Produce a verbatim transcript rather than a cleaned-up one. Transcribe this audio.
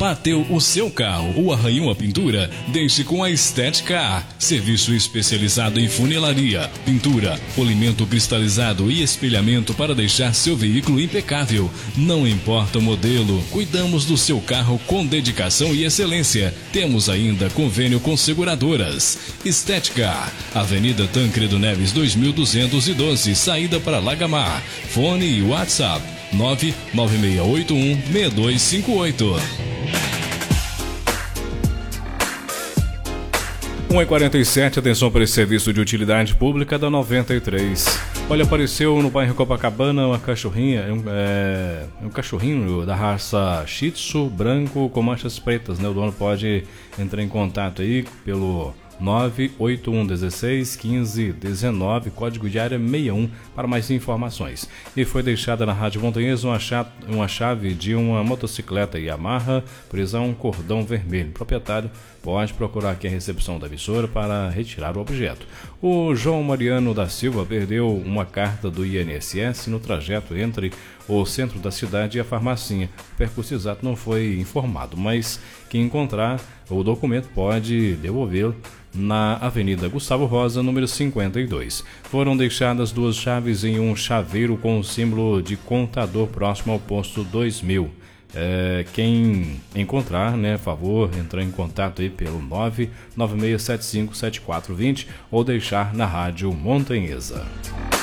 Bateu o seu carro ou arranhou a pintura? Deixe com a Estética. Serviço especializado em funilaria, pintura, polimento cristalizado e espelhamento para deixar seu veículo impecável. Não importa o modelo, cuidamos do seu carro com dedicação e excelência. Temos ainda convênio com seguradoras. Estética, Avenida Tancredo Neves dois mil duzentos e doze, saída para Lagamar. Fone e WhatsApp nove nove seis oito um seis dois cinco oito. um e quarenta e sete, atenção para esse serviço de utilidade pública da noventa e três. Olha, apareceu no bairro Copacabana uma cachorrinha, um, é, um cachorrinho da raça Shih Tzu branco com manchas pretas, né? O dono pode entrar em contato aí pelo nove oito um um seis um cinco um nove, código de área sessenta e um, para mais informações. E foi deixada na Rádio Montanhesa uma chave, uma chave de uma motocicleta Yamaha, presa a um cordão vermelho. O proprietário pode procurar aqui a recepção da emissora para retirar o objeto. O João Mariano da Silva perdeu uma carta do I N S S no trajeto entre o centro da cidade e a farmacinha. O percurso exato não foi informado, mas quem encontrar o documento pode devolvê-lo na Avenida Gustavo Rosa, número cinquenta e dois. Foram deixadas duas chaves em um chaveiro com o símbolo de contador próximo ao posto dois mil. É, quem encontrar, né, favor, entrar em contato aí pelo nove nove seis sete cinco sete quatro dois zero ou deixar na Rádio Montanhesa.